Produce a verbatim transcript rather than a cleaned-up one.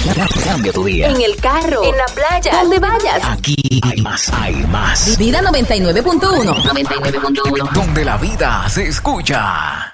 Cambia tu día. En el carro, en la playa, donde vayas. Aquí hay más, hay más. Vida noventa y nueve punto uno. noventa y nueve punto uno. Donde la vida se escucha.